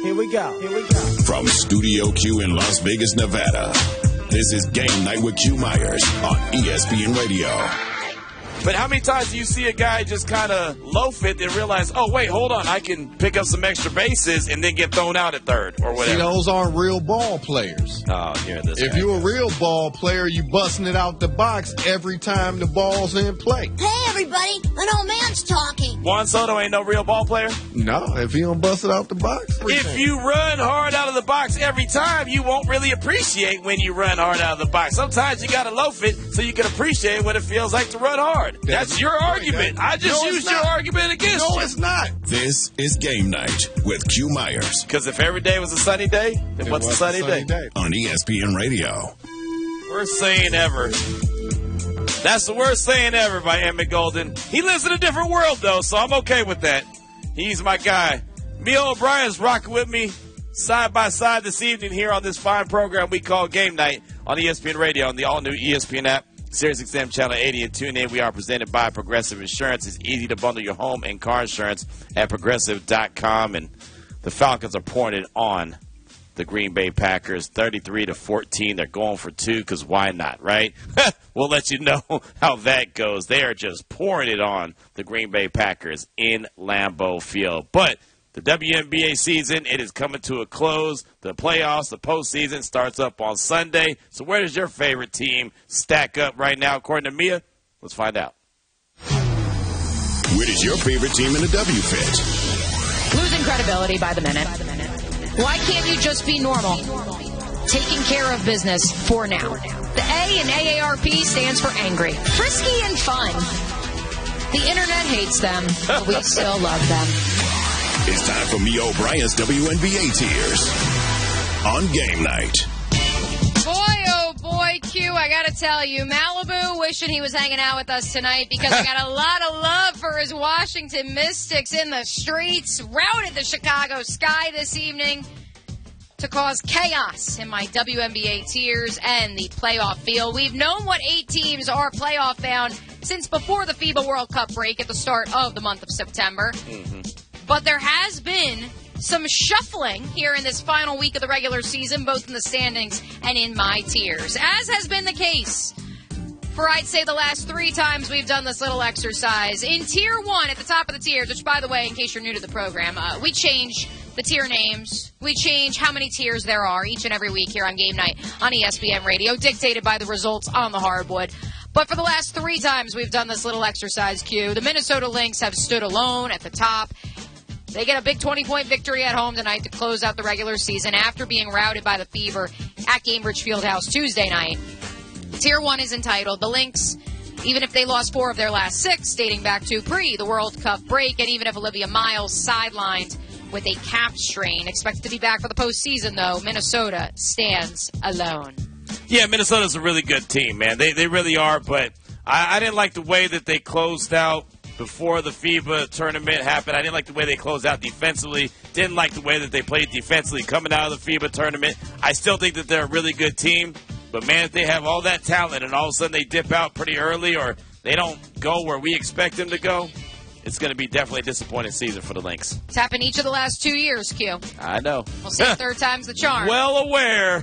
Here we go. Here we go. From Studio Q in Las Vegas, Nevada, this is Game Night with Q Myers on ESPN Radio. But how many times do you see a guy just kind of loaf it and realize, oh, wait, hold on, I can pick up some extra bases and then get thrown out at third or whatever? See, those aren't real ball players. Oh, here this If you're a real ball player, you busting it out the box every time the ball's in play. Hey, everybody, an old man's talking. Juan Soto ain't no real ball player? No, if he don't bust it out the box. If you run hard out of the box every time, you won't really appreciate when you run hard out of the box. Sometimes you got to loaf it so you can appreciate what it feels like to run hard. That's your argument. I just used your argument against you. No, it's not. This is Game Night with Q Myers. Because if every day was a sunny day, then what's a sunny day? On ESPN Radio. Worst saying ever. That's the worst saying ever by Emmett Golden. He lives in a different world, though, so I'm okay with that. He's my guy. Mia O'Brien's rocking with me side by side this evening here on this fine program we call Game Night on ESPN Radio on the all-new ESPN app. SiriusXM Channel 80 and tune in. We are presented by Progressive Insurance. It's easy to bundle your home and car insurance at Progressive.com. And the Falcons are pouring it on the Green Bay Packers, 33-14. They're going for two because why not, right? We'll let you know how that goes. They are just pouring it on the Green Bay Packers in Lambeau Field. But the WNBA season, it is coming to a close. The playoffs, the postseason starts up on Sunday. So where does your favorite team stack up right now, according to Mia? Let's find out. Where does your favorite team in the W fit? Losing credibility by the minute. Why can't you just be normal? Taking care of business for now. The A in AARP stands for angry. Frisky and fun. The internet hates them, but we still love them. It's time for Mia O'Brien's WNBA Tears on Game Night. Boy, oh boy, Q, I gotta tell you, Malibu wishing he was hanging out with us tonight because I got a lot of love for his Washington Mystics in the streets. Routed the Chicago Sky this evening to cause chaos in my WNBA Tears and the playoff field. We've known what 8 teams are playoff bound since before the FIBA World Cup break at the start of the month of September. But there has been some shuffling here in this final week of the regular season, both in the standings and in my tiers, as has been the case for, I'd say, the last 3 times we've done this little exercise. In Tier 1, at the top of the tiers, which, by the way, in case you're new to the program, we change the tier names. We change how many tiers there are each and every week here on Game Night on ESPN Radio, dictated by the results on the hardwood. But for the last 3 times we've done this little exercise, Q, the Minnesota Lynx have stood alone at the top. They get a big 20-point victory at home tonight to close out the regular season after being routed by the Fever at Gainbridge Fieldhouse Tuesday night. Tier 1 is entitled The Lynx, even if they lost 4 of their last 6, dating back to pre the World Cup break, and even if Olivia Miles sidelined with a calf strain. Expected to be back for the postseason, though. Minnesota stands alone. Yeah, Minnesota's a really good team, man. They really are, but I didn't like the way that they closed out before the FIBA tournament happened. I didn't like the way they closed out defensively. Didn't like the way that they played defensively coming out of the FIBA tournament. I still think that they're a really good team. But, man, if they have all that talent and all of a sudden they dip out pretty early or they don't go where we expect them to go, it's going to be definitely a disappointing season for the Lynx. It's happened each of the last 2 years, Q. I know. We'll say third time's the charm. Well aware.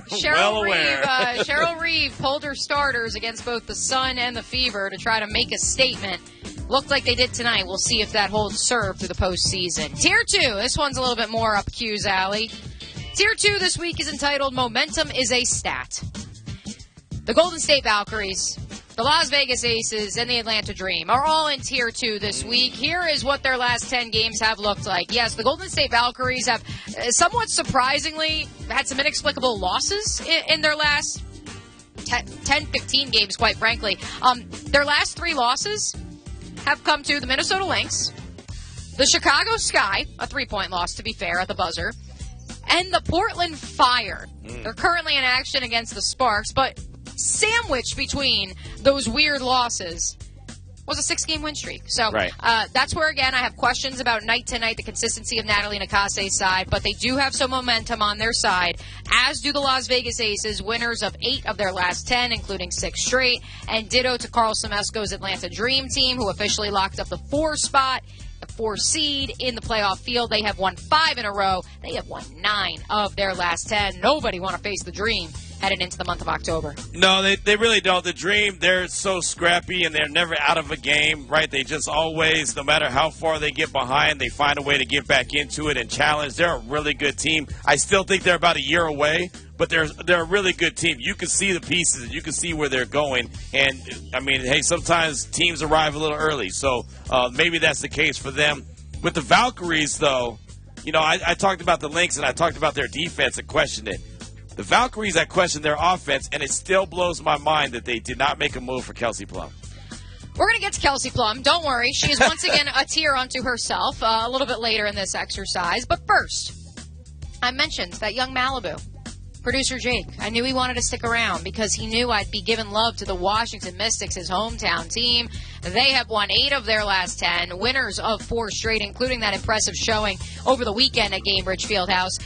Cheryl Reeve pulled her starters against both the Sun and the Fever to try to make a statement. Looked like they did tonight. We'll see if that holds serve through the postseason. Tier 2, this one's a little bit more up Q's alley. Tier 2 this week is entitled Momentum is a Stat. The Golden State Valkyries, the Las Vegas Aces, and the Atlanta Dream are all in Tier 2 this week. Here is what their last 10 games have looked like. Yes, the Golden State Valkyries have somewhat surprisingly had some inexplicable losses in their last 10, 15 games, quite frankly. Their last 3 losses have come to the Minnesota Lynx, the Chicago Sky, a 3-point loss, to be fair, at the buzzer, and the Portland Fire. They're currently in action against the Sparks, but sandwiched between those weird losses was a 6-game win streak. So that's where, again, I have questions about night to night, the consistency of Natalie Nakase's side, but they do have some momentum on their side, as do the Las Vegas Aces, winners of 8 of their last 10, including 6 straight, and ditto to Carl Semesco's Atlanta Dream team, who officially locked up the 4 spot. The 4 seed in the playoff field. They have won 5 in a row. They have won 9 of their last 10. Nobody want to face the Dream headed into the month of October. No, they really don't. The Dream, they're so scrappy and they're never out of a game, right? They just always, no matter how far they get behind, they find a way to get back into it and challenge. They're a really good team. I still think they're about a year away, but they're a really good team. You can see the pieces and you can see where they're going. And, I mean, hey, sometimes teams arrive a little early, so maybe that's the case for them. With the Valkyries, though, you know, I talked about the Lynx and I talked about their defense and questioned it. The Valkyries, I question their offense, and it still blows my mind that they did not make a move for Kelsey Plum. We're going to get to Kelsey Plum. Don't worry. She is once again a tier unto herself a little bit later in this exercise. But first, I mentioned that young Malibu, producer Jake. I knew he wanted to stick around because he knew I'd be giving love to the Washington Mystics, his hometown team. They have won 8 of their last 10, winners of 4 straight, including that impressive showing over the weekend at Gainbridge Fieldhouse.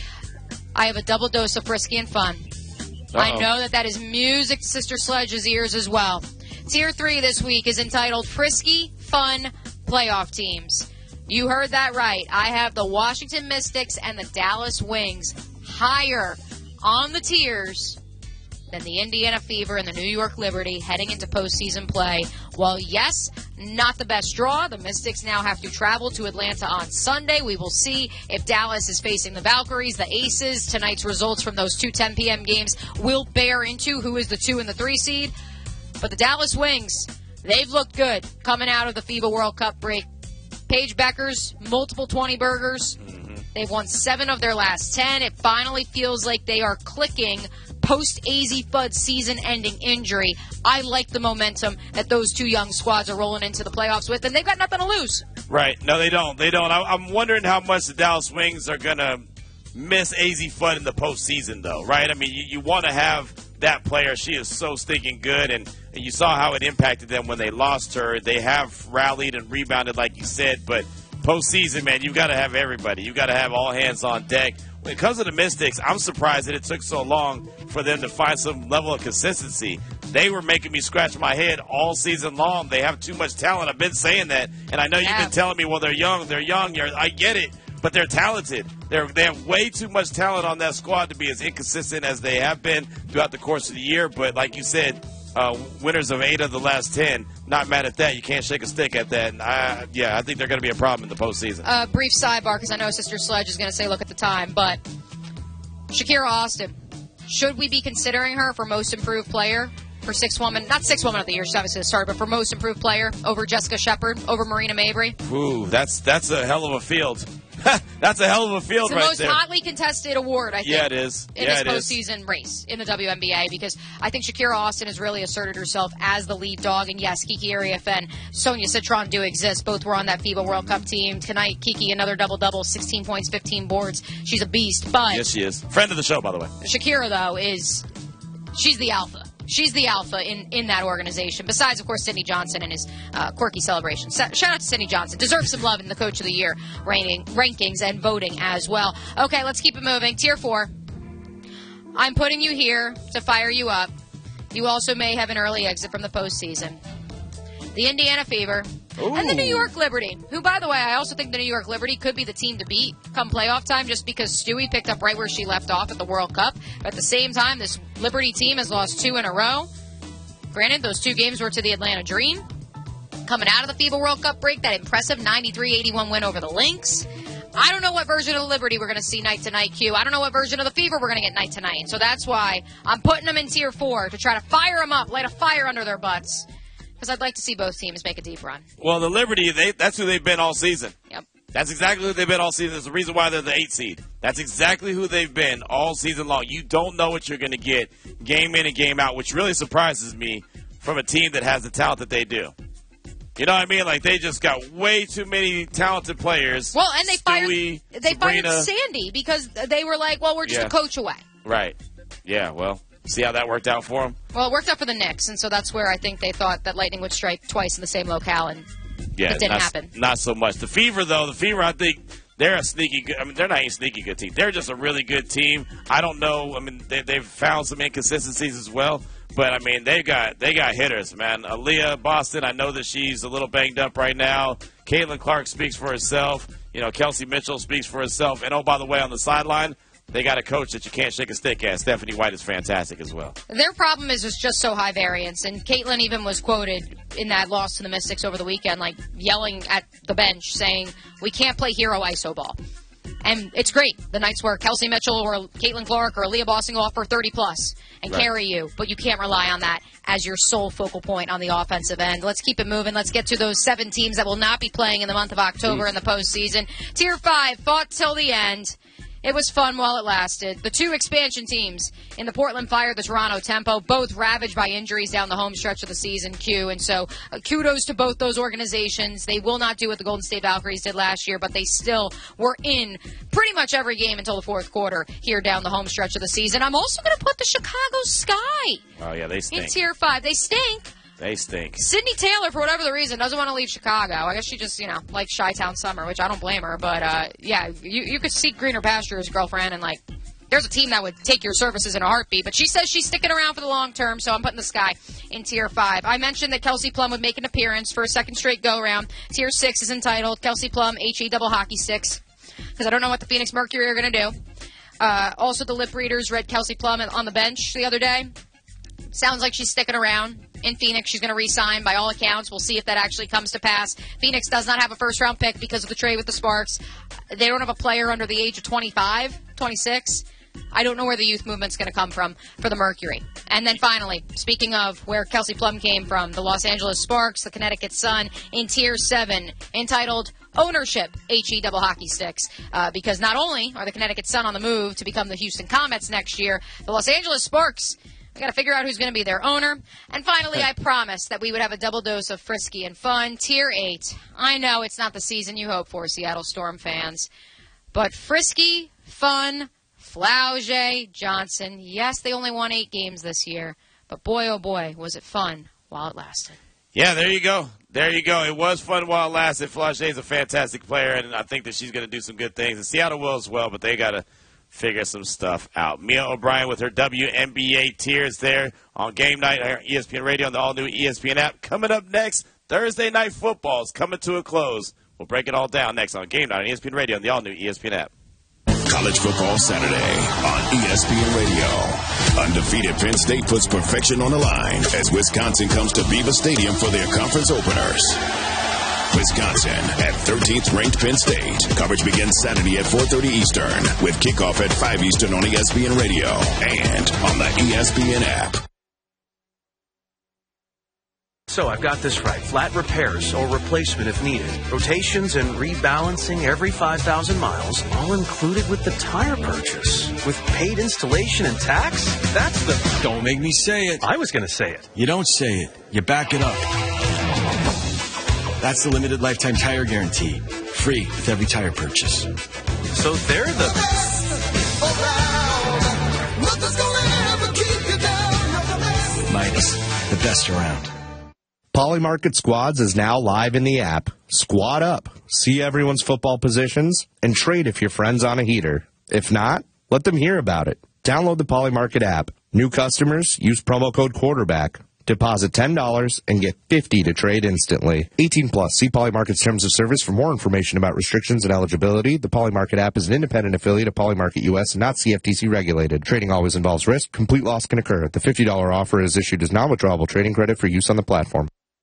I have a double dose of frisky and fun. Uh-oh. I know that is music to Sister Sledge's ears as well. Tier 3 this week is entitled Frisky Fun Playoff Teams. You heard that right. I have the Washington Mystics and the Dallas Wings higher on the tiers than the Indiana Fever and the New York Liberty heading into postseason play. While, yes, not the best draw, the Mystics now have to travel to Atlanta on Sunday. We will see if Dallas is facing the Valkyries, the Aces. Tonight's results from those 2 10 p.m. games will bear into who is the 2 and the 3 seed. But the Dallas Wings, they've looked good coming out of the FIBA World Cup break. Paige Beckers, multiple 20 burgers. They've won 7 of their last 10. It finally feels like they are clicking post-AZ Fudd season-ending injury. I like the momentum that those 2 young squads are rolling into the playoffs with, and they've got nothing to lose. Right. No, they don't. They don't. I'm wondering how much the Dallas Wings are going to miss AZ Fudd in the postseason, though, right? I mean, you want to have that player. She is so stinking good, and you saw how it impacted them when they lost her. They have rallied and rebounded, like you said, but postseason, man, you've got to have everybody. You've got to have all hands on deck. When it comes to the Mystics, I'm surprised that it took so long for them to find some level of consistency. They were making me scratch my head all season long. They have too much talent. I've been saying that, and I know you've been telling me, well, they're young. They're young. I get it, but they're talented. They have way too much talent on that squad to be as inconsistent as they have been throughout the course of the year. But like you said, winners of 8 of the last 10. Not mad at that. You can't shake a stick at that. And I think they're going to be a problem in the postseason. Brief sidebar, because I know Sister Sledge is going to say look at the time, but Shakira Austin, should we be considering her for most improved player for not 6 woman of the year, she's obviously a starter, but for most improved player over Jessica Shepard, over Marina Mabry? Ooh, that's a hell of a field. That's a hell of a field right there. It's the most hotly contested award, I think. Yeah, it is. In this postseason race in the WNBA, because I think Shakira Austin has really asserted herself as the lead dog. And yes, Kiki Ariafen, Sonia Citron do exist. Both were on that FIBA World Cup team. Tonight, Kiki, another double-double, 16 points, 15 boards. She's a beast. But yes, she is. Friend of the show, by the way. Shakira, though, she's the alpha. She's the alpha in that organization, besides, of course, Sidney Johnson and his quirky celebration. Shout out to Sidney Johnson. Deserves some love in the Coach of the Year rankings and voting as well. Okay, let's keep it moving. Tier 4. I'm putting you here to fire you up. You also may have an early exit from the postseason. The Indiana Fever. Ooh. And the New York Liberty, who, by the way, I also think the New York Liberty could be the team to beat come playoff time, just because Stewie picked up right where she left off at the World Cup. But at the same time, this Liberty team has lost 2 in a row. Granted, those 2 games were to the Atlanta Dream. Coming out of the FIBA World Cup break, that impressive 93-81 win over the Lynx. I don't know what version of the Liberty we're going to see night to night, Q. I don't know what version of the Fever we're going to get night to night. And so that's why I'm putting them in Tier 4 to try to fire them up, light a fire under their butts. Because I'd like to see both teams make a deep run. Well, the Liberty, that's who they've been all season. Yep. That's exactly who they've been all season. There's the reason why they're the 8 seed. That's exactly who they've been all season long. You don't know what you're going to get game in and game out, which really surprises me from a team that has the talent that they do. You know what I mean? Like, they just got way too many talented players. Well, and they fired Sandy because they were like, well, we're just a coach away. Right. Yeah, well. See how that worked out for them? Well, it worked out for the Knicks, and so that's where I think they thought that lightning would strike twice in the same locale, and it didn't happen. Not so much. The Fever, though, I think they're a sneaky good – I mean, they're not a sneaky good team. They're just a really good team. I don't know. I mean, they've found some inconsistencies as well, but, I mean, they got hitters, man. Aaliyah Boston, I know that she's a little banged up right now. Caitlin Clark speaks for herself. Kelsey Mitchell speaks for herself. And, oh, by the way, on the sideline, they got a coach that you can't shake a stick at. Stephanie White is fantastic as well. Their problem is it's just so high variance. And Caitlin even was quoted in that loss to the Mystics over the weekend, like yelling at the bench, saying, we can't play hero iso ball. And it's great. The nights where Kelsey Mitchell or Caitlin Clark or Leah Bossing offer 30-plus and carry you, but you can't rely on that as your sole focal point on the offensive end. Let's keep it moving. Let's get to those 7 teams that will not be playing in the month of October in the postseason. Tier 5 fought till the end. It was fun while it lasted. The 2 expansion teams in the Portland Fire, the Toronto Tempo, both ravaged by injuries down the home stretch of the season, Q. And so kudos to both those organizations. They will not do what the Golden State Valkyries did last year, but they still were in pretty much every game until the fourth quarter here down the home stretch of the season. I'm also going to put the Chicago Sky they stink. in Tier 5. They stink. They stink. Sydney Taylor, for whatever the reason, doesn't want to leave Chicago. I guess she just, likes Chi-Town summer, which I don't blame her. But, you could seek greener pastures, girlfriend, and, there's a team that would take your services in a heartbeat. But she says she's sticking around for the long term, so I'm putting the Sky in Tier 5. I mentioned that Kelsey Plum would make an appearance for a second straight go-around. Tier 6 is entitled Kelsey Plum HE double hockey sticks, because I don't know what the Phoenix Mercury are going to do. Also, the lip readers read Kelsey Plum on the bench the other day. Sounds like she's sticking around in Phoenix. She's going to re-sign by all accounts. We'll see if that actually comes to pass. Phoenix does not have a first-round pick because of the trade with the Sparks. They don't have a player under the age of 25, 26. I don't know where the youth movement's going to come from for the Mercury. And then finally, speaking of where Kelsey Plum came from, the Los Angeles Sparks, the Connecticut Sun, in Tier 7, entitled Ownership HE double hockey sticks. Because not only are the Connecticut Sun on the move to become the Houston Comets next year, the Los Angeles Sparks, we got to figure out who's going to be their owner. And finally, I promised that we would have a double dose of frisky and fun. Tier 8. I know it's not the season you hope for, Seattle Storm fans. But frisky, fun, Flaugier, Johnson. Yes, they only won 8 games this year. But boy, oh boy, was it fun while it lasted. Yeah, there you go. There you go. It was fun while it lasted. Flaugier is a fantastic player, and I think that she's going to do some good things. And Seattle will as well, but they got to figure some stuff out. Mia O'Brien with her WNBA tiers there on game night on ESPN Radio on the all-new ESPN app. Coming up next, Thursday Night Football is coming to a close. We'll break it all down next on game night on ESPN Radio on the all-new ESPN app. College football Saturday on ESPN Radio. Undefeated Penn State puts perfection on the line as Wisconsin comes to Beaver Stadium for their conference openers. Wisconsin at 13th ranked Penn State. Coverage begins Saturday at 4:30 Eastern with kickoff at 5 Eastern on ESPN Radio and on the ESPN app. So I've got this right. Flat repairs or replacement if needed. Rotations and rebalancing every 5,000 miles, all included with the tire purchase. With paid installation and tax? That's the... Don't make me say it. I was going to say it. You don't say it. You back it up. That's the limited lifetime tire guarantee. Free with every tire purchase. So they're the... Midas, the best around. Polymarket Squads is now live in the app. Squad up, see everyone's football positions, and trade if your friend's on a heater. If not, let them hear about it. Download the Polymarket app. New customers, use promo code QUARTERBACK. Deposit $10 and get $50 to trade instantly. 18 plus. See Polymarket's terms of service for more information about restrictions and eligibility. The Polymarket app is an independent affiliate of Polymarket US and not CFTC regulated. Trading always involves risk. Complete loss can occur. The $50 offer is issued as non-withdrawable trading credit for use on the platform.